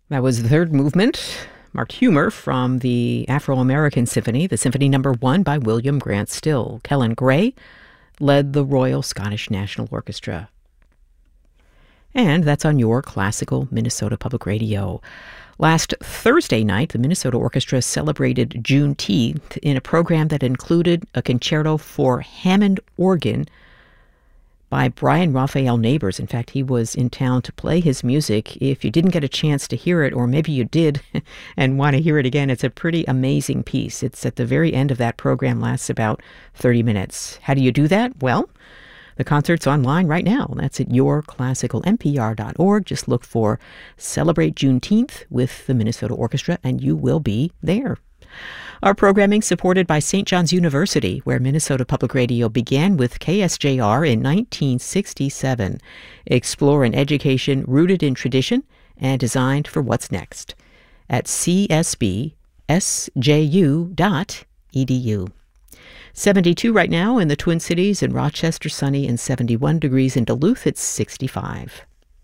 That was the third movement, marked humor, from the Afro-American Symphony, the Symphony No. 1 by William Grant Still. Kellen Gray led the Royal Scottish National Orchestra. And that's on your classical Minnesota Public Radio. Last Thursday night, the Minnesota Orchestra celebrated Juneteenth in a program that included a concerto for Hammond organ by Brian Raphael Neighbors. In fact, he was in town to play his music. If you didn't get a chance to hear it, or maybe you did and want to hear it again, it's a pretty amazing piece. It's at the very end of that program, lasts about 30 minutes. How do you do that? Well, the concert's online right now. That's at yourclassicalnpr.org. Just look for Celebrate Juneteenth with the Minnesota Orchestra, and you will be there. Our programming supported by St. John's University, where Minnesota Public Radio began with KSJR in 1967. Explore an education rooted in tradition and designed for what's next at csbsju.edu. 72 right now in the Twin Cities, in Rochester sunny, and 71 degrees in Duluth. It's 65.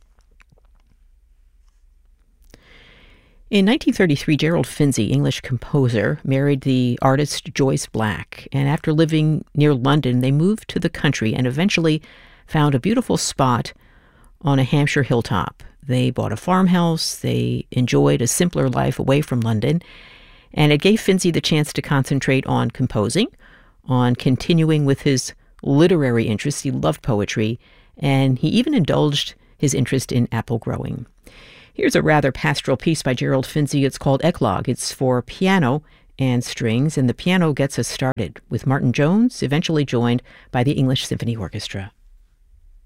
In 1933, Gerald Finzi, English composer, married the artist Joyce Black, and after living near London, they moved to the country and eventually found a beautiful spot on a Hampshire hilltop. They bought a farmhouse, they enjoyed a simpler life away from London, and it gave Finzi the chance to concentrate on composing, on continuing with his literary interests. He loved poetry, and he even indulged his interest in apple growing. Here's a rather pastoral piece by Gerald Finzi. It's called Eclogue. It's for piano and strings, and the piano gets us started with Martin Jones, eventually joined by the English Symphony Orchestra.